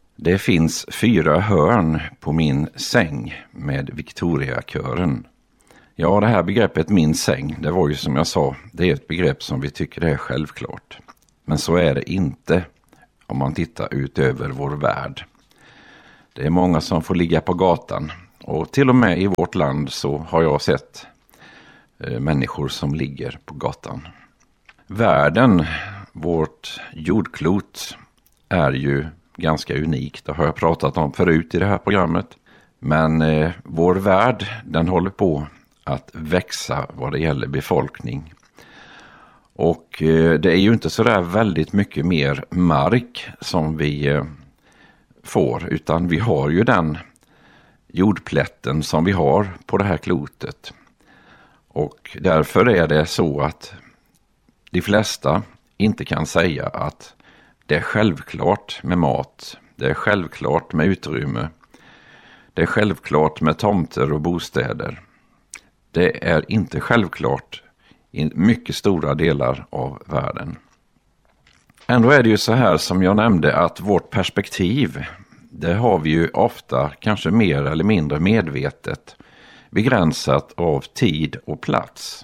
Det finns 4 hörn på min säng med Victoriakören. Ja, det här begreppet min säng, det var ju som jag sa, det är ett begrepp som vi tycker är självklart. Men så är det inte om man tittar ut över vår värld. Det är många som får ligga på gatan och till och med i vårt land så har jag sett människor som ligger på gatan. Världen, vårt jordklot, är ju ganska unikt. Det har jag pratat om förut i det här programmet. Men vår värld, den håller på att växa vad det gäller befolkning. Och det är ju inte så där väldigt mycket mer mark som vi får, utan vi har ju den jordplätten som vi har på det här klotet. Och därför är det så att de flesta inte kan säga att det är självklart med mat, det är självklart med utrymme, det är självklart med tomter och bostäder. Det är inte självklart i mycket stora delar av världen. Ändå är det ju så här som jag nämnde att vårt perspektiv, det har vi ju ofta kanske mer eller mindre medvetet begränsat av tid och plats.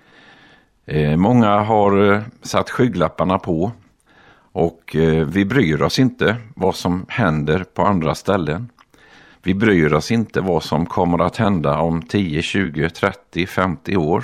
Många har satt skygglapparna på och vi bryr oss inte vad som händer på andra ställen. Vi bryr oss inte vad som kommer att hända om 10, 20, 30, 50 år.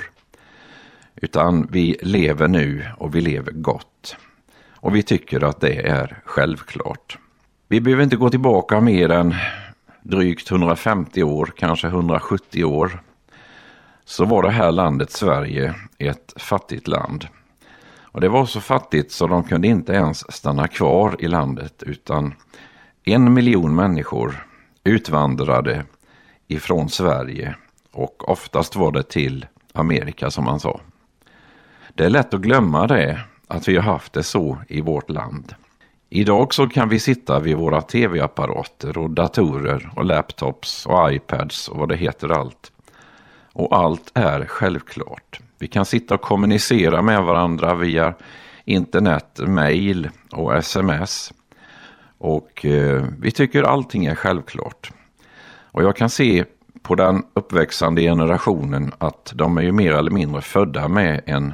Utan vi lever nu och vi lever gott. Och vi tycker att det är självklart. Vi behöver inte gå tillbaka mer än drygt 150 år, kanske 170 år. Så var det här landet Sverige ett fattigt land. Och det var så fattigt så de kunde inte ens stanna kvar i landet, utan 1 miljon människor utvandrade ifrån Sverige och oftast var det till Amerika som man sa. Det är lätt att glömma det, att vi har haft det så i vårt land. Idag så kan vi sitta vid våra tv-apparater och datorer och laptops och iPads och vad det heter allt. Och allt är självklart. Vi kan sitta och kommunicera med varandra via internet, mail och sms. Och vi tycker allting är självklart. Och jag kan se på den uppväxande generationen att de är ju mer eller mindre födda med en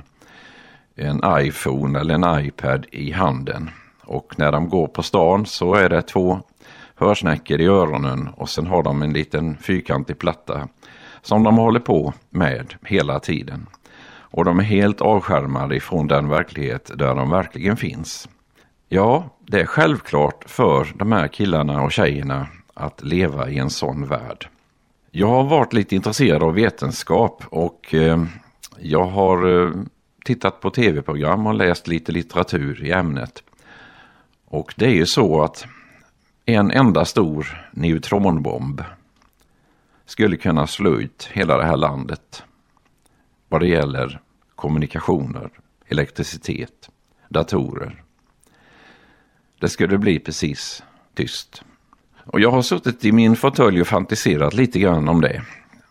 iPhone eller en iPad i handen. Och när de går på stan så är det 2 hörsnäckor i öronen och sen har de en liten fyrkantig platta som de håller på med hela tiden. Och de är helt avskärmade ifrån den verklighet där de verkligen finns. Ja, det är självklart för de här killarna och tjejerna att leva i en sån värld. Jag har varit lite intresserad av vetenskap och jag har tittat på tv-program och läst lite litteratur i ämnet. Och det är ju så att en enda stor neutronbomb skulle kunna slå ut hela det här landet vad det gäller kommunikationer, elektricitet, datorer. Det skulle bli precis tyst. Och jag har suttit i min fåtölj och fantiserat lite grann om det.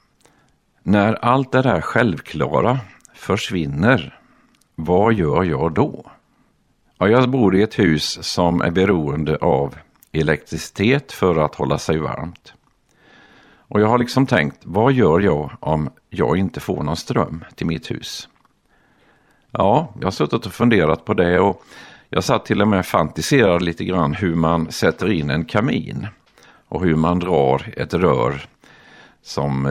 När allt det där självklara försvinner, vad gör jag då? Ja, jag bor i ett hus som är beroende av elektricitet för att hålla sig varmt. Och jag har liksom tänkt, vad gör jag om jag inte får någon ström till mitt hus? Ja, jag har suttit och funderat på det och jag satt till och med fantiserad lite grann hur man sätter in en kamin och hur man drar ett rör som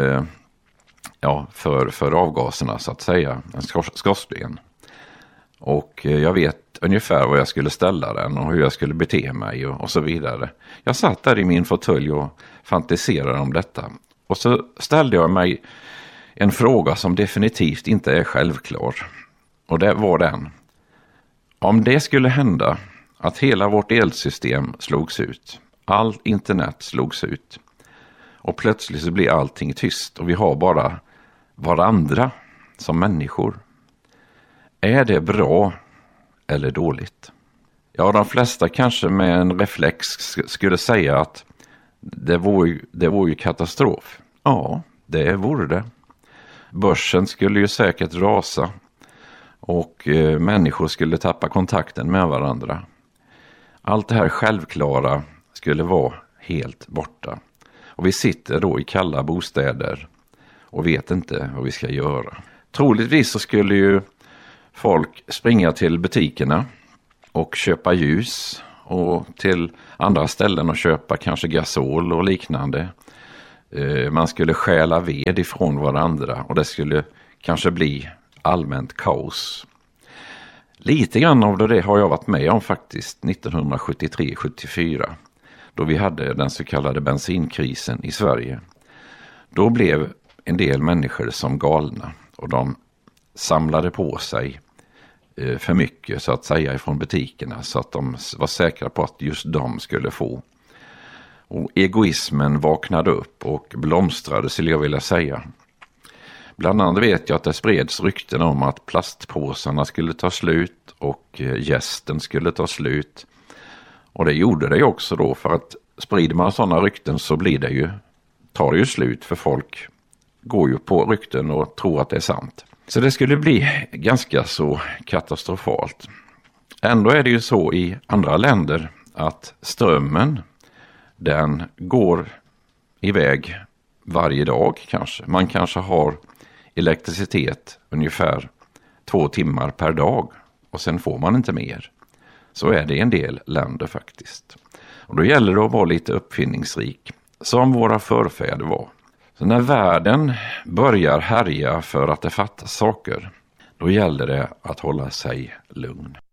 för avgaserna så att säga, en skorsten. Och jag vet ungefär var jag skulle ställa den och hur jag skulle bete mig och så vidare. Jag satt där i min fåtölj och fantiserade om detta. Och så ställde jag mig en fråga som definitivt inte är självklar. Och det var den. Om det skulle hända att hela vårt elsystem slogs ut, all internet slogs ut och plötsligt så blir allting tyst och vi har bara varandra som människor. Är det bra eller dåligt? Ja, de flesta kanske med en reflex skulle säga att det vore ju katastrof. Ja, det vore det. Börsen skulle ju säkert rasa och människor skulle tappa kontakten med varandra. Allt det här självklara skulle vara helt borta. Och vi sitter då i kalla bostäder och vet inte vad vi ska göra. Troligtvis så skulle ju folk springa till butikerna och köpa ljus och till andra ställen och köpa kanske gasol och liknande. Man skulle stjäla ved ifrån varandra och det skulle kanske bli allmänt kaos. Lite grann av det har jag varit med om faktiskt 1973-74 då vi hade den så kallade bensinkrisen i Sverige. Då blev en del människor som galna och de samlade på sig för mycket så att säga ifrån butikerna så att de var säkra på att just de skulle få. Och egoismen vaknade upp och blomstrade skulle jag vilja säga. Bland annat vet jag att det spreds rykten om att plastpåsarna skulle ta slut och jästen skulle ta slut. Och det gjorde det ju också då, för att sprider man sådana rykten så tar det ju slut, för folk går ju på rykten och tror att det är sant. Så det skulle bli ganska så katastrofalt. Ändå är det ju så i andra länder att strömmen, den går iväg varje dag kanske. Man kanske har elektricitet ungefär 2 timmar per dag och sen får man inte mer. Så är det i en del länder faktiskt. Och då gäller det att vara lite uppfinningsrik, som våra förfäder var. Så när världen börjar härja för att det fattas saker, då gäller det att hålla sig lugn.